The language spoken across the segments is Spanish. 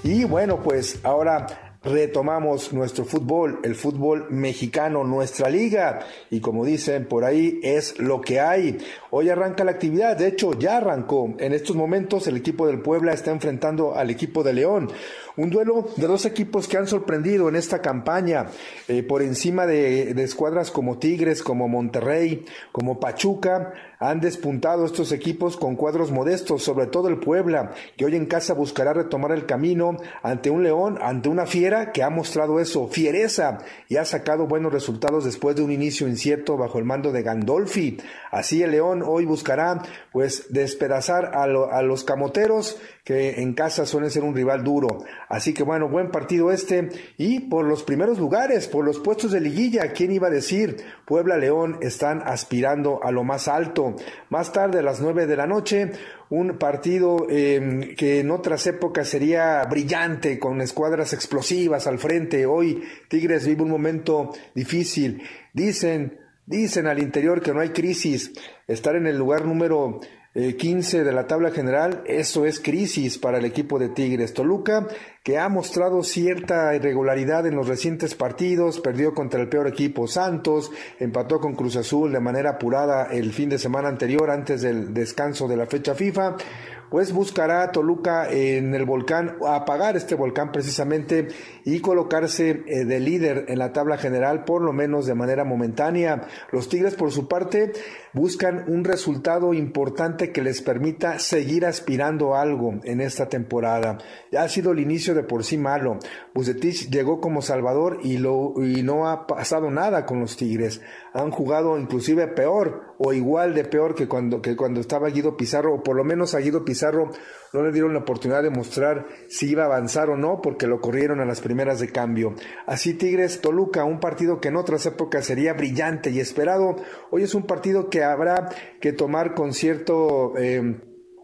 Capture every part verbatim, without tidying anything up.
Y bueno, pues ahora retomamos nuestro fútbol, el fútbol mexicano, nuestra liga, y como dicen por ahí, es lo que hay. Hoy arranca la actividad, de hecho ya arrancó. En estos momentos el equipo del Puebla está enfrentando al equipo de León, un duelo de dos equipos que han sorprendido en esta campaña, eh, por encima de, de escuadras como Tigres, como Monterrey, como Pachuca. Han despuntado estos equipos con cuadros modestos, sobre todo el Puebla, que hoy en casa buscará retomar el camino ante un León, ante una fiera que ha mostrado eso, fiereza, y ha sacado buenos resultados después de un inicio incierto bajo el mando de Gandolfi. Así el León hoy buscará pues despedazar a, lo, a los camoteros, que en casa suelen ser un rival duro. Así que bueno, buen partido este, y por los primeros lugares, por los puestos de liguilla, ¿quién iba a decir? Puebla-León están aspirando a lo más alto. Más tarde, a las nueve de la noche, un partido eh, que en otras épocas sería brillante, con escuadras explosivas al frente. Hoy Tigres vive un momento difícil. Dicen, dicen al interior que no hay crisis. Estar en el lugar número eh, quince de la tabla general, eso es crisis para el equipo de Tigres. Toluca, que ha mostrado cierta irregularidad en los recientes partidos, perdió contra el peor equipo Santos, empató con Cruz Azul de manera apurada el fin de semana anterior, antes del descanso de la fecha FIFA. Pues buscará Toluca en el volcán, apagar este volcán precisamente, y colocarse eh, de líder en la tabla general, por lo menos de manera momentánea. Los Tigres, por su parte, buscan un resultado importante que les permita seguir aspirando a algo en esta temporada. Ya ha sido el inicio de por sí malo. Bucetich llegó como salvador y, lo, y no ha pasado nada con los Tigres. Han jugado inclusive peor o igual de peor que cuando, que cuando estaba Guido Pizarro, o por lo menos a Guido Pizarro no le dieron la oportunidad de mostrar si iba a avanzar o no, porque lo corrieron a las primeras de cambio. Así Tigres Toluca, un partido que en otras épocas sería brillante y esperado, hoy es un partido que habrá que tomar con cierto eh,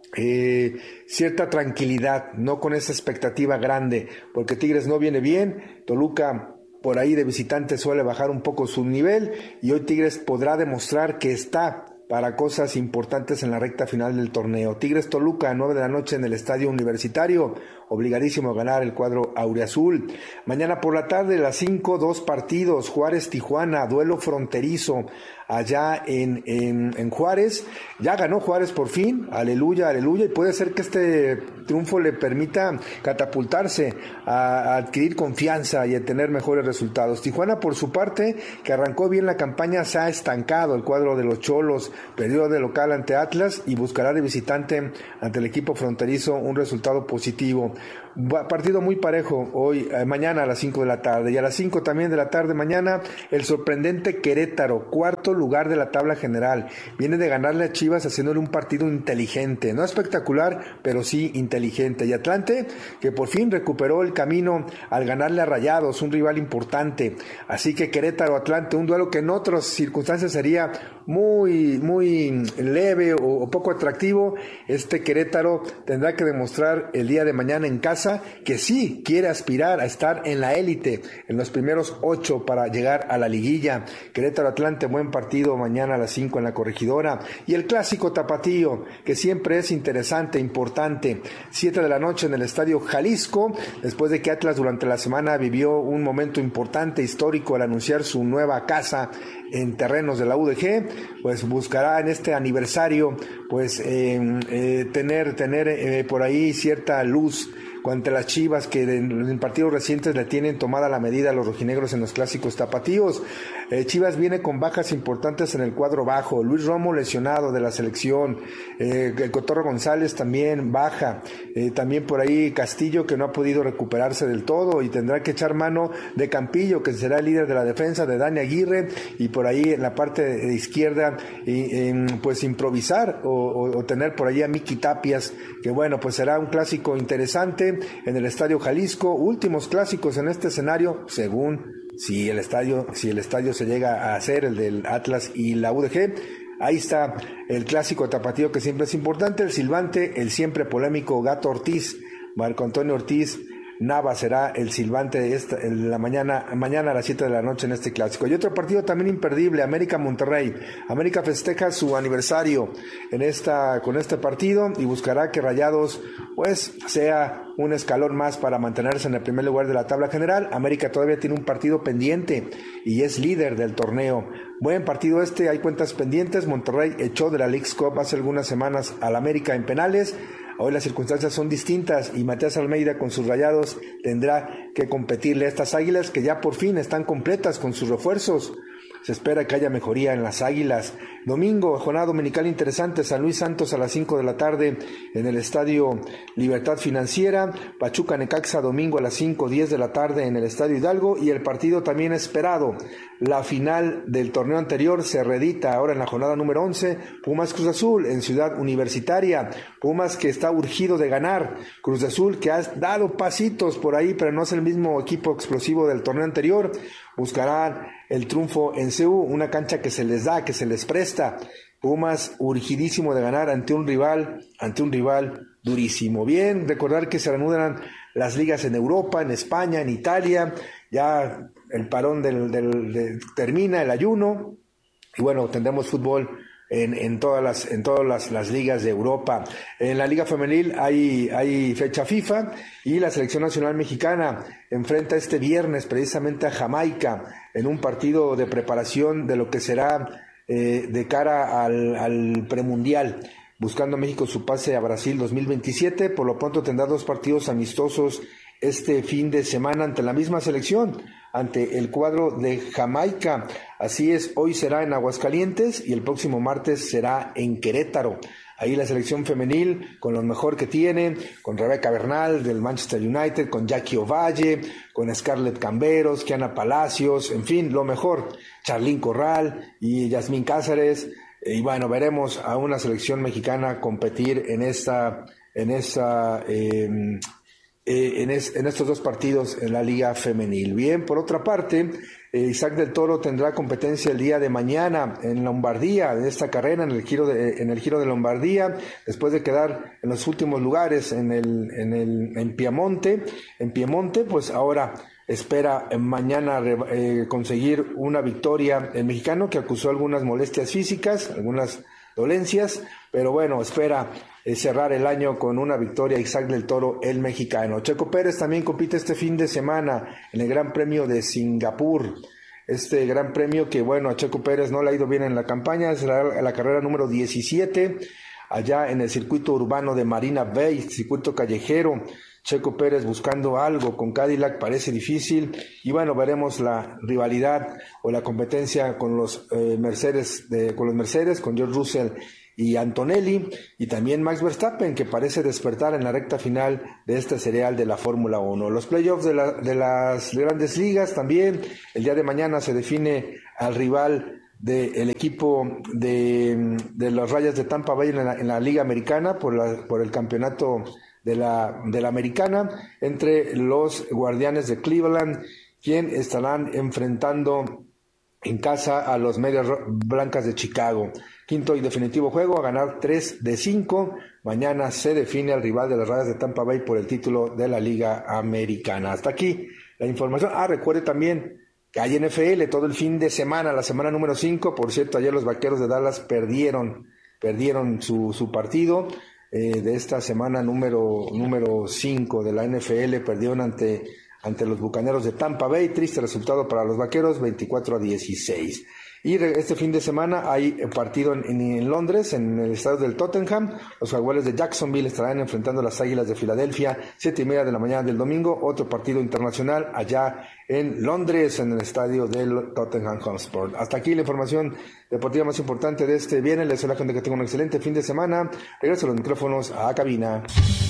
eh, cierta tranquilidad, no con esa expectativa grande, porque Tigres no viene bien. Toluca por ahí de visitante suele bajar un poco su nivel, y hoy Tigres podrá demostrar que está para cosas importantes en la recta final del torneo. Tigres Toluca, nueve de la noche en el Estadio Universitario, obligadísimo a ganar el cuadro auriazul. Mañana por la tarde, a las cinco, dos partidos, Juárez Tijuana, duelo fronterizo allá en, en, en Juárez. Ya ganó Juárez por fin, aleluya, aleluya, y puede ser que este triunfo le permita catapultarse a, a adquirir confianza y a tener mejores resultados. Tijuana, por su parte, que arrancó bien la campaña, se ha estancado. El cuadro de los Cholos perdió de local ante Atlas y buscará de visitante ante el equipo fronterizo un resultado positivo. Partido muy parejo hoy, eh, mañana a las cinco de la tarde, y a las cinco también de la tarde mañana, el sorprendente Querétaro, cuarto lugar de la tabla general, viene de ganarle a Chivas haciéndole un partido inteligente, no espectacular, pero sí inteligente. Y Atlante, que por fin recuperó el camino al ganarle a Rayados, un rival importante. Así que Querétaro Atlante, un duelo que en otras circunstancias sería muy muy leve o, o poco atractivo. Este Querétaro tendrá que demostrar el día de mañana en casa que sí quiere aspirar a estar en la élite, en los primeros ocho para llegar a la liguilla. Querétaro Atlante, buen partido mañana a las cinco en la Corregidora. Y el clásico tapatío, que siempre es interesante, importante, siete de la noche en el Estadio Jalisco, después de que Atlas durante la semana vivió un momento importante, histórico, al anunciar su nueva casa en terrenos de la U D G, pues buscará en este aniversario pues eh, eh, tener, tener eh, por ahí cierta luz contra las Chivas, que en partidos recientes le tienen tomada la medida a los rojinegros en los clásicos tapatíos. Eh, Chivas viene con bajas importantes en el cuadro bajo. Luis Romo lesionado de la selección, eh, el Cotorro González también baja, eh, también por ahí Castillo, que no ha podido recuperarse del todo, y tendrá que echar mano de Campillo, que será el líder de la defensa, de Dani Aguirre, y por ahí en la parte de izquierda y, eh, pues improvisar o, o, o tener por ahí a Miki Tapias, que bueno, pues será un clásico interesante en el Estadio Jalisco, últimos clásicos en este escenario, según si el estadio, si el estadio se llega a hacer, el del Atlas y la U D G. Ahí está el clásico tapatío, que siempre es importante, el silbante, el siempre polémico Gato Ortiz, Marco Antonio Ortiz, Nava será el silbante de esta, en la mañana, mañana a las siete de la noche en este clásico. Y otro partido también imperdible, América Monterrey. América festeja su aniversario en esta, con este partido y buscará que Rayados pues sea un escalón más para mantenerse en el primer lugar de la tabla general. América todavía tiene un partido pendiente y es líder del torneo. Buen partido este, hay cuentas pendientes. Monterrey echó de la Leagues Cup hace algunas semanas al América en penales. Hoy las circunstancias son distintas y Matías Almeida con sus Rayados tendrá que competirle a estas Águilas que ya por fin están completas con sus refuerzos. Se espera que haya mejoría en las Águilas. Domingo, jornada dominical interesante, San Luis Santos a las cinco de la tarde en el Estadio Libertad Financiera, Pachuca Necaxa domingo a las cinco diez de la tarde en el Estadio Hidalgo, y el partido también esperado, la final del torneo anterior se reedita ahora en la jornada número once, Pumas Cruz Azul en Ciudad Universitaria, Pumas que está urgido de ganar, Cruz Azul que ha dado pasitos por ahí pero no es el mismo equipo explosivo del torneo anterior, buscarán el triunfo en C U, una cancha que se les da, que se les presta. Pumas urgidísimo de ganar ante un rival, ante un rival durísimo. Bien, recordar que se reanudan las ligas en Europa, en España, en Italia, ya el parón del, del, de, termina el ayuno, y bueno, tendremos fútbol en, en todas las, en todas las, las ligas de Europa. En la Liga Femenil hay, hay fecha FIFA y la Selección Nacional Mexicana enfrenta este viernes precisamente a Jamaica en un partido de preparación de lo que será eh, de cara al, al premundial, buscando México su pase a Brasil dos mil veintisiete. Por lo pronto tendrá dos partidos amistosos este fin de semana ante la misma selección, ante el cuadro de Jamaica. Así es, hoy será en Aguascalientes y el próximo martes será en Querétaro. Ahí la selección femenil con lo mejor que tiene, con Rebeca Bernal del Manchester United, con Jackie Ovalle, con Scarlett Camberos, Kiana Palacios, en fin, lo mejor. Charlín Corral y Yasmín Cáceres. Y bueno, veremos a una selección mexicana competir en esta, en esta, eh, Eh, en, es, en estos dos partidos en la Liga Femenil. Bien, por otra parte, eh, Isaac del Toro tendrá competencia el día de mañana en Lombardía, en esta carrera, en el Giro de, en el Giro de Lombardía, después de quedar en los últimos lugares en el, en el, en Piemonte, en Piemonte, pues ahora espera mañana eh, conseguir una victoria. El mexicano que acusó algunas molestias físicas, algunas dolencias, pero bueno, espera eh, cerrar el año con una victoria. Isaac del Toro, el mexicano. Checo Pérez también compite este fin de semana en el Gran Premio de Singapur. Este Gran Premio que, bueno, a Checo Pérez no le ha ido bien en la campaña, será la carrera número diecisiete, allá en el circuito urbano de Marina Bay, circuito callejero. Checo Pérez buscando algo con Cadillac, parece difícil, y bueno, veremos la rivalidad o la competencia con los eh, Mercedes, de, con los Mercedes, con George Russell y Antonelli, y también Max Verstappen, que parece despertar en la recta final de este serial de la Fórmula uno. Los playoffs de, la, de las grandes ligas también, el día de mañana se define al rival del equipo de, de los Rayas de Tampa Bay en la, en la Liga Americana por, la, por el campeonato de la, de la Americana, entre los Guardianes de Cleveland, quien estarán enfrentando en casa a los Medias Blancas de Chicago. Quinto y definitivo juego, a ganar tres de cinco. Mañana se define al rival de las Rayas de Tampa Bay por el título de la Liga Americana. Hasta aquí la información. Ah, recuerde también que hay N F L todo el fin de semana, la semana número cinco. Por cierto, ayer los Vaqueros de Dallas perdieron, perdieron su, su partido. Eh, de esta semana número número cinco de la N F L, perdieron ante, ante los Bucaneros de Tampa Bay, triste resultado para los Vaqueros, veinticuatro a dieciséis. Y este fin de semana hay partido en, en, en Londres, en el estadio del Tottenham. Los Jaguares de Jacksonville estarán enfrentando a las Águilas de Filadelfia, siete y media de la mañana del domingo. Otro partido internacional allá en Londres, en el estadio del Tottenham Hotspur. Hasta aquí la información deportiva más importante de este viernes. Les deseo a la gente que tenga un excelente fin de semana. Regreso a los micrófonos a cabina.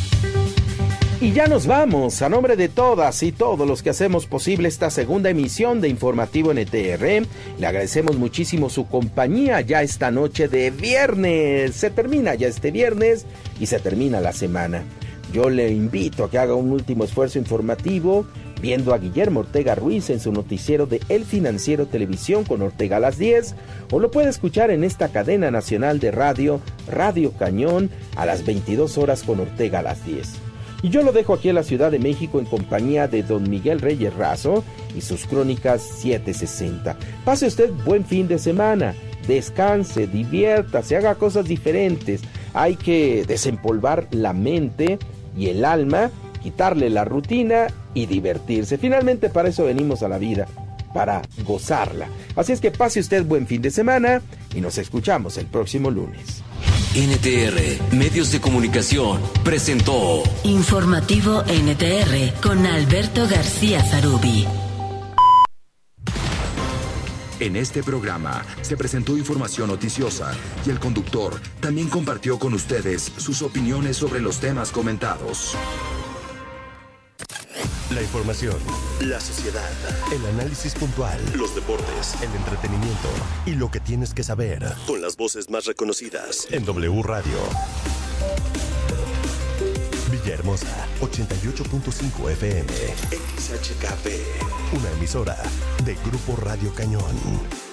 Y ya nos vamos, a nombre de todas y todos los que hacemos posible esta segunda emisión de Informativo N T R, le agradecemos muchísimo su compañía ya esta noche de viernes. Se termina ya este viernes y se termina la semana. Yo le invito a que haga un último esfuerzo informativo viendo a Guillermo Ortega Ruiz en su noticiero de El Financiero Televisión con Ortega a las diez, o lo puede escuchar en esta cadena nacional de radio, Radio Cañón, a las veintidós horas con Ortega a las diez. Y yo lo dejo aquí en la Ciudad de México en compañía de don Miguel Reyes Razo y sus crónicas setecientos sesenta. Pase usted buen fin de semana, descanse, diviértase, haga cosas diferentes. Hay que desempolvar la mente y el alma, quitarle la rutina y divertirse. Finalmente para eso venimos a la vida, para gozarla. Así es que pase usted buen fin de semana y nos escuchamos el próximo lunes. N T R, Medios de Comunicación, presentó Informativo N T R con Alberto García Zarubi. En este programa se presentó información noticiosa y el conductor también compartió con ustedes sus opiniones sobre los temas comentados. La información, la sociedad, el análisis puntual, los deportes, el entretenimiento y lo que tienes que saber con las voces más reconocidas en W Radio. Villahermosa, ochenta y ocho punto cinco F M, X H K P, una emisora de Grupo Radio Cañón.